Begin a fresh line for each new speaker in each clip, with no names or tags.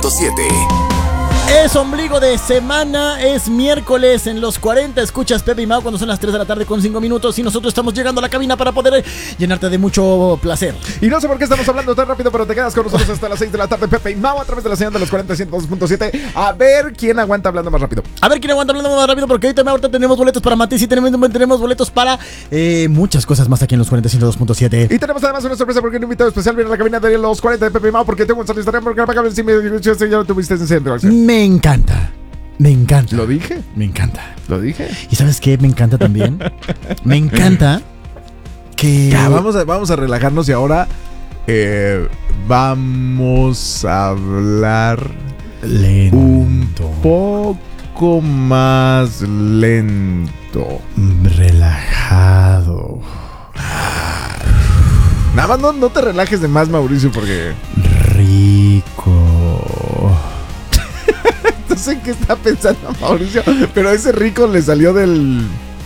106.7.
Es ombligo de semana, es miércoles en los 40. Escuchas Pepe y Mau cuando son las 3 de la tarde con 5 minutos y nosotros estamos llegando a la cabina para poder llenarte de mucho placer.
Y no sé por qué estamos hablando tan rápido, pero te quedas con nosotros hasta las 6 de la tarde, Pepe y Mau, a través de la señal de los 40 102.7. A ver quién aguanta hablando más rápido.
A ver quién aguanta hablando más rápido, porque ahorita tenemos boletos para Matiz y tenemos boletos para muchas cosas más aquí en los 40 102.7.
Y tenemos además una sorpresa porque un invitado especial viene a la cabina de los 40 de Pepe y Mau, porque tengo un saludo Instagram porque para si me ya lo tuviste en centro.
Me encanta. Me encanta.
¿Lo dije?
Me encanta.
¿Lo dije?
¿Y sabes qué? Me encanta también. Me encanta que...
Ya, vamos a relajarnos y ahora vamos a hablar
lento.
Un poco más lento.
Relajado.
Nada más no te relajes de más, Mauricio, porque...
Rico.
No sé qué está pensando Mauricio, pero ese rico le salió del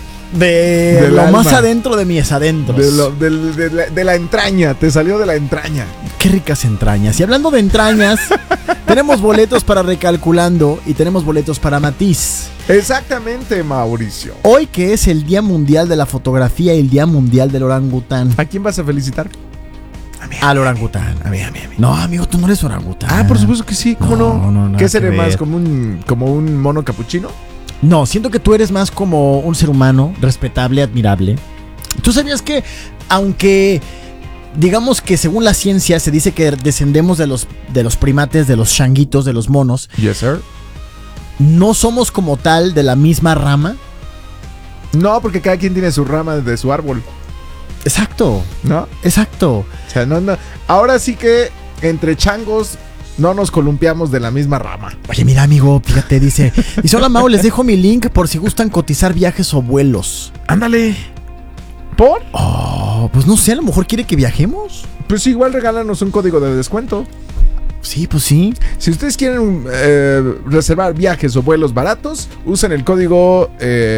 lo
alma.
más adentro de mis adentros.
De la entraña, te salió de la entraña.
Qué ricas entrañas. Y hablando de entrañas, tenemos boletos para Recalculando y tenemos boletos para Matiz.
Exactamente, Mauricio.
Hoy que es el Día Mundial de la Fotografía y el Día Mundial del Orangután.
¿A quién vas a felicitar?
Al orangután.
A mí.
No, amigo, tú no eres orangután.
Ah, por supuesto que sí, ¿cómo no?
No,
¿Qué seré
que
más?
ver.
¿Como un mono capuchino?
No, siento que tú eres más como un ser humano respetable, admirable. ¿Tú sabías que, aunque digamos que según la ciencia se dice que descendemos de los primates, de los changuitos, de los monos,
Yes, sir.
no somos como tal de la misma rama?
No, porque cada quien tiene su rama de su árbol,
Exacto,
¿no?
exacto.
O sea, no. Ahora sí que entre changos no nos columpiamos de la misma rama.
Oye, mira, amigo, fíjate, dice hola, Mau, les dejo mi link por si gustan cotizar viajes o vuelos.
Ándale. ¿Por?
Oh, pues no sé, a lo mejor quiere que viajemos.
Pues igual regálanos un código de descuento.
Sí, pues sí.
Si ustedes quieren reservar viajes o vuelos baratos, usen el código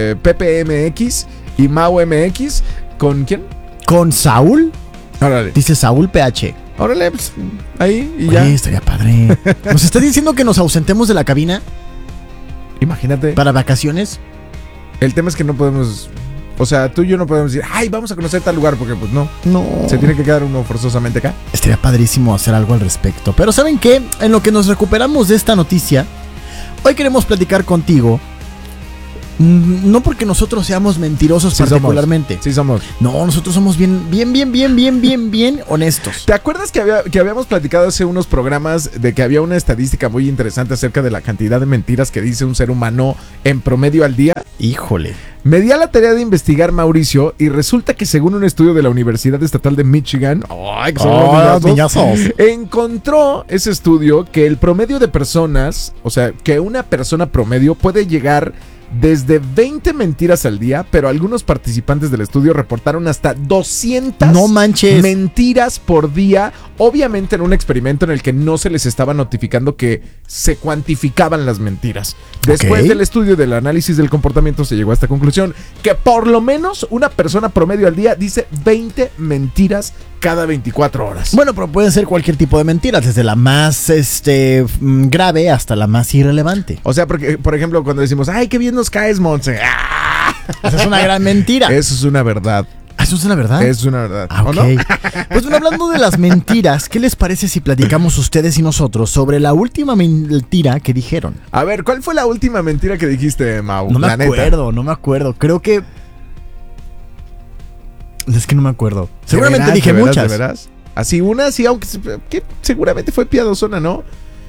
PPMX y MauMX. ¿Con quién?
¿Con Saúl?
Órale.
Dice Saúl PH.
Órale, pues, ahí y
Oye,
ya.
estaría padre. ¿Nos está diciendo que nos ausentemos de la cabina
Imagínate.
para vacaciones?
El tema es que no podemos... O sea, tú y yo no podemos decir, ay, vamos a conocer tal lugar, porque pues no.
No.
Se tiene que quedar uno forzosamente acá.
Estaría padrísimo hacer algo al respecto. Pero ¿saben qué? En lo que nos recuperamos de esta noticia, hoy queremos platicar contigo. No porque nosotros seamos mentirosos
Sí
particularmente.
Sí somos.
No, nosotros somos bien honestos.
¿Te acuerdas que habíamos platicado hace unos programas de que había una estadística muy interesante acerca de la cantidad de mentiras que dice un ser humano en promedio al día?
Híjole.
Me di a la tarea de investigar, Mauricio, y resulta que según un estudio de la Universidad Estatal de Michigan, ¡ay, que son los niñazos! Encontró ese estudio que el promedio de personas, o sea, que una persona promedio puede llegar desde 20 mentiras al día, pero algunos participantes del estudio reportaron hasta 200
No manches.
mentiras por día, obviamente en un experimento en el que no se les estaba notificando que se cuantificaban las mentiras. Después del estudio del análisis del comportamiento se llegó a esta conclusión, que por lo menos una persona promedio al día dice 20 mentiras cada 24 horas.
Bueno, pero pueden ser cualquier tipo de mentiras, desde la más grave hasta la más irrelevante.
O sea, porque, por ejemplo, cuando decimos, ay, qué bien nos caes, Monse. ¡Ah!
Esa es una gran mentira.
Eso es una verdad.
¿Eso es una verdad?
Es una verdad.
Ah, ok.
¿O no?
Pues bueno, hablando de las mentiras, ¿qué les parece si platicamos ustedes y nosotros sobre la última mentira que dijeron?
A ver, ¿cuál fue la última mentira que dijiste, Mau?
No me
La
acuerdo, no me acuerdo. Creo que... Es que no me acuerdo. Seguramente dije muchas.
¿De veras? Así una, así, aunque que seguramente fue piadosona, ¿no?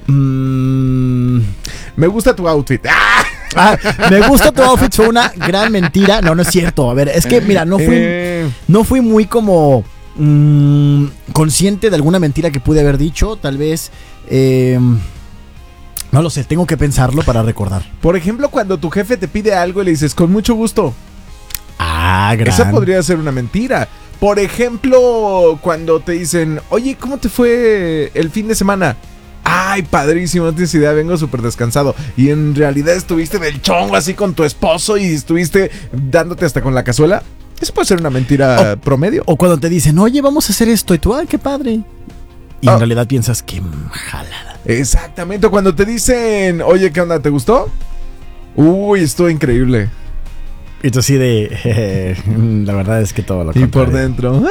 Me gusta tu outfit. ¡Ah!
Me gusta tu outfit, fue una gran mentira. No, no es cierto. A ver, es que, mira, no fui muy como consciente de alguna mentira que pude haber dicho. Tal vez... no lo sé, tengo que pensarlo para recordar.
Por ejemplo, cuando tu jefe te pide algo y le dices, con mucho gusto.
Ah, gran.
Esa podría ser una mentira. Por ejemplo, cuando te dicen, oye, ¿cómo te fue el fin de semana? Ay, padrísimo, no tienes idea, vengo súper descansado. Y en realidad estuviste del chongo así con tu esposo y estuviste dándote hasta con la cazuela. Eso puede ser una mentira promedio.
O cuando te dicen, oye, vamos a hacer esto, y tú, ay, qué padre. Y en realidad piensas, qué jalada.
Exactamente, cuando te dicen, oye, ¿qué onda? ¿Te gustó? Uy, estuvo increíble.
Y tú así de, la verdad es que todo lo
contrario. Y por dentro.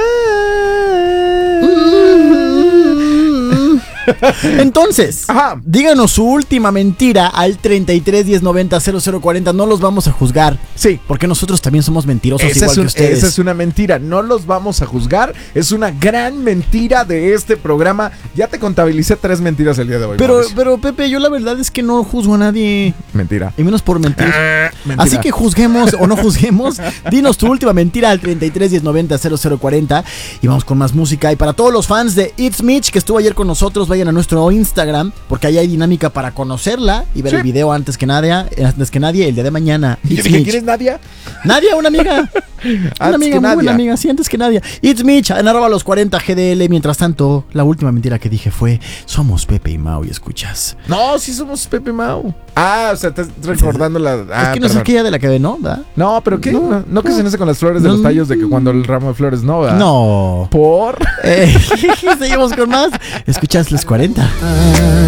Entonces, díganos su última mentira al 33 10 90 0040. No los vamos a juzgar.
Sí,
porque nosotros también somos mentirosos igual que ustedes.
Esa es una mentira. No los vamos a juzgar. Es una gran mentira de este programa. Ya te contabilicé 3 mentiras el día de hoy.
Pero Pepe, yo la verdad es que no juzgo a nadie.
Mentira.
Y menos por mentir. Así que juzguemos o no juzguemos. Dinos tu última mentira al 33 10 90 0040. Y vamos con más música. Y para todos los fans de It's Mitch que estuvo ayer con nosotros, vayan a nuestro Instagram, porque ahí hay dinámica para conocerla y ver el video antes que nadie, el día de mañana.
Yo dije, ¿quién es Nadia?
Nadia, una amiga. Una amiga, muy buena amiga, sí, antes que Nadia. It's Mitch, en @ 40 GDL. Mientras tanto, la última mentira que dije fue, somos Pepe y Mau, y escuchas.
No, sí somos Pepe y Mau. O sea, estás recordando la...
es que no es aquella de la que ve, ¿no? ¿verdad?
No, pero ¿qué? No que se nace con las flores de los tallos de que cuando el ramo de flores no, ¿verdad?
No.
¿Por?
Seguimos con más. Escuchas los 40.